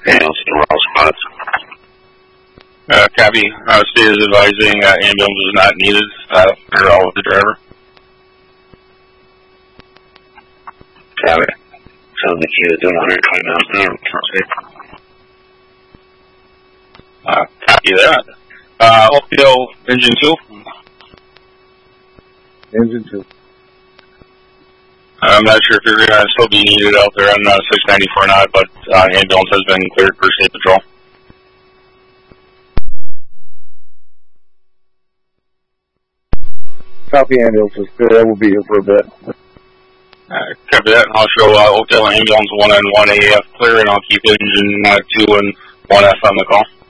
Ambulance in all spots. Copy. State is advising ambulance is not needed for all of the driver. Copy. Sounds like he was doing 120 miles an hour. Copy that. OPL engine 2. Engine 2. I'm not sure if you're going to still be needed out there on 694 or not, but ambulance has been cleared for state patrol. Copy, ambulance is good. I will be here for a bit. Copy that. I'll show Oakdale ambulance 1 and 1 AF clear, and I'll keep engine 2 and 1F on the call.